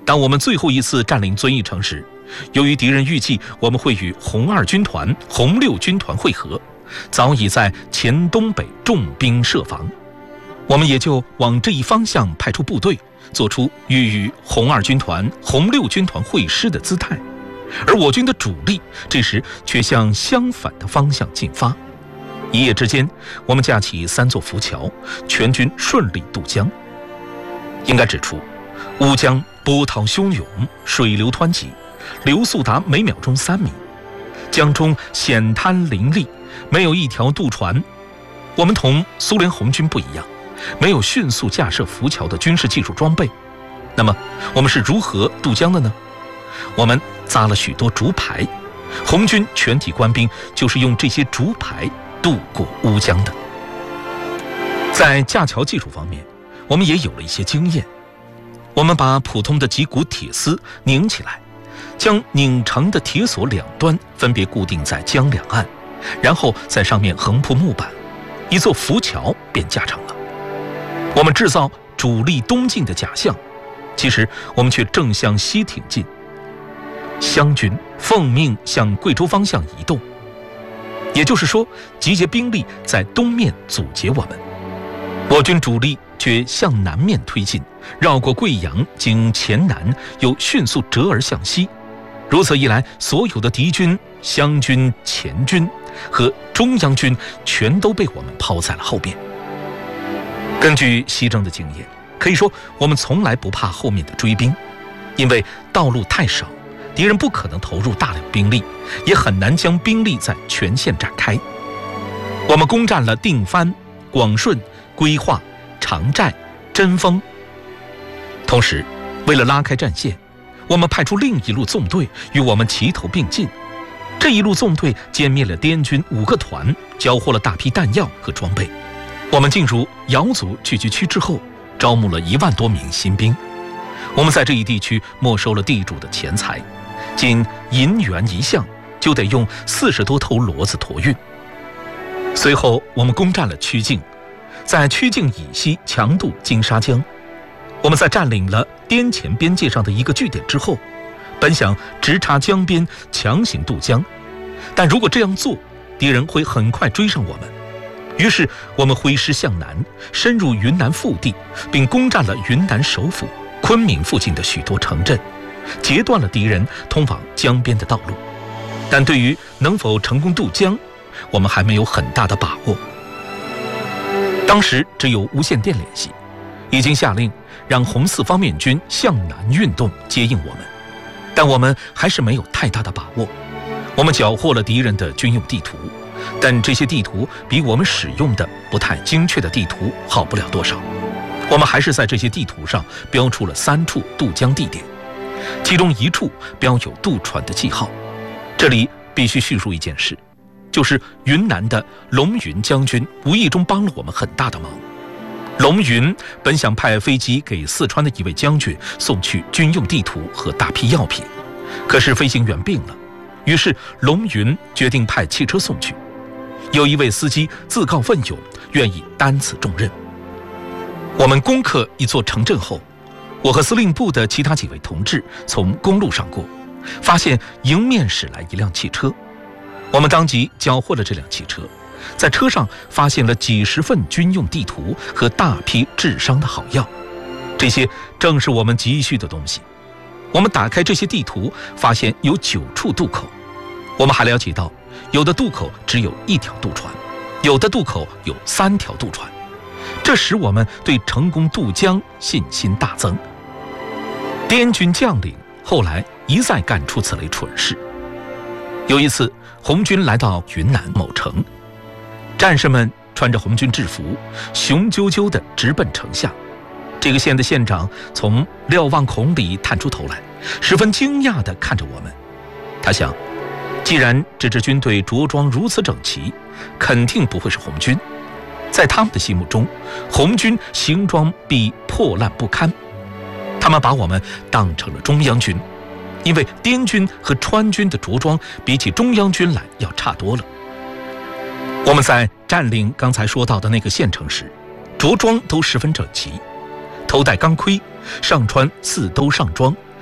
当我们最后一次占领遵义城时，由于敌人预计我们会与红2军团、红6军团会合，早已在前东北重兵设防，我们也就往这一方向派出部队，做出欲与红2军团、红6军团会师的姿态。而我军的主力这时却向相反的方向进发。一夜之间，我们架起3座浮桥，全军顺利渡江。应该指出，乌江波涛汹涌，水流湍急，流速达每秒钟3米，江中险滩林立，没有一条渡船。我们同苏联红军不一样，没有迅速架设浮桥的军事技术装备。那么我们是如何渡江的呢？我们扎了许多竹排，红军全体官兵就是用这些竹排渡过乌江的。在架桥技术方面，我们也有了一些经验。我们把普通的几股铁丝拧起来，将拧成的铁索两端分别固定在江两岸，然后在上面横铺木板，一座浮桥便架成了。我们制造主力东进的假象，其实我们却正向西挺进。湘军奉命向贵州方向移动，也就是说，集结兵力在东面阻截我们。我军主力却向南面推进，绕过贵阳，经黔南，又迅速折而向西。如此一来，所有的敌军、湘军、黔军和中央军全都被我们抛在了后边。根据西征的经验，可以说我们从来不怕后面的追兵，因为道路太少，敌人不可能投入大量兵力，也很难将兵力在全线展开。我们攻占了定藩、广顺、归化、长寨、贞丰。同时，为了拉开战线，我们派出另一路纵队与我们齐头并进。这一路纵队歼灭了滇军5个团，缴获了大批弹药和装备。我们进入瑶族聚居区之后，招募了1万多名新兵。我们在这一地区没收了地主的钱财，仅银元1项就得用40多头骡子驮运。随后，我们攻占了曲靖，在曲靖以西强渡金沙江。我们在占领了滇黔边界上的一个据点之后，本想直插江边强行渡江，但如果这样做，敌人会很快追上我们。于是我们挥师向南，深入云南腹地，并攻占了云南首府昆明附近的许多城镇，截断了敌人通往江边的道路。但对于能否成功渡江，我们还没有很大的把握。当时只有无线电联系，已经下令让红4方面军向南运动接应我们，但我们还是没有太大的把握。我们缴获了敌人的军用地图，但这些地图比我们使用的不太精确的地图好不了多少。我们还是在这些地图上标出了3处渡江地点，其中1处标有渡船的记号。这里必须叙述一件事，就是云南的龙云将军无意中帮了我们很大的忙。龙云本想派飞机给四川的一位将军送去军用地图和大批药品，可是飞行员病了，于是龙云决定派汽车送去。有一位司机自告奋勇，愿意担此重任。我们攻克一座城镇后，我和司令部的其他几位同志从公路上过，发现迎面驶来一辆汽车。我们当即缴获了这辆汽车，在车上发现了几十份军用地图和大批治伤的好药，这些正是我们急需的东西。我们打开这些地图，发现有9处渡口。我们还了解到，有的渡口只有1条渡船，有的渡口有3条渡船，这使我们对成功渡江信心大增。滇军将领后来一再干出此类蠢事。有一次，红军来到云南某城，战士们穿着红军制服，雄赳赳地直奔城下。这个县的县长从瞭望孔里探出头来，十分惊讶地看着我们。他想，既然这支军队着装如此整齐，肯定不会是红军。在他们的心目中，红军行装必破烂不堪，他们把我们当成了中央军，因为滇军和川军的着装比起中央军来要差多了。我们在占领刚才说到的那个县城时，着装都十分整齐，头戴钢盔，上穿4兜上装，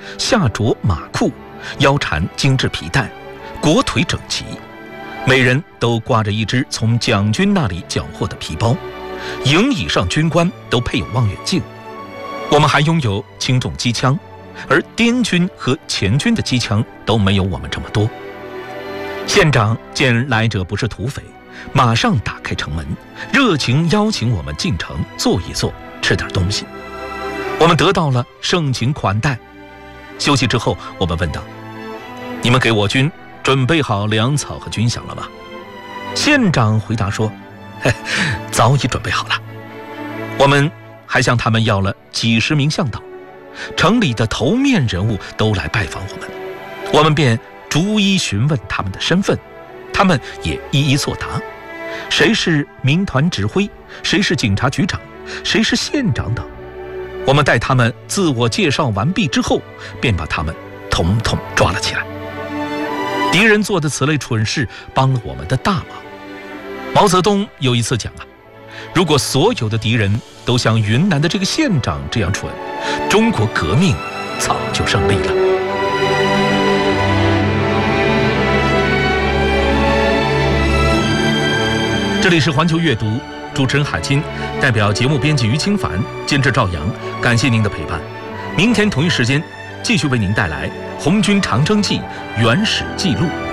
下着马裤，腰缠精致皮带，裹腿整齐，每人都挂着一只从蒋军那里缴获的皮包，营以上军官都配有望远镜。我们还拥有轻重机枪，而滇军和黔军的机枪都没有我们这么多。县长见来者不是土匪，马上打开城门，热情邀请我们进城坐一坐，吃点东西。我们得到了盛情款待。休息之后，我们问道：“你们给我军准备好粮草和军饷了吗？”县长回答说：“早已准备好了。”我们还向他们要了几十名向导，城里的头面人物都来拜访我们，我们便逐一询问他们的身份，他们也一一作答。谁是民团指挥，谁是警察局长，谁是县长等。我们待他们自我介绍完毕之后，便把他们统统抓了起来。敌人做的此类蠢事帮了我们的大忙。毛泽东有一次讲啊，如果所有的敌人都像云南的这个县长这样蠢，中国革命早就胜利了。这里是环球阅读，主持人海清，代表节目编辑于清凡，监制赵阳，感谢您的陪伴。明天同一时间继续为您带来《红军长征记》原始记录。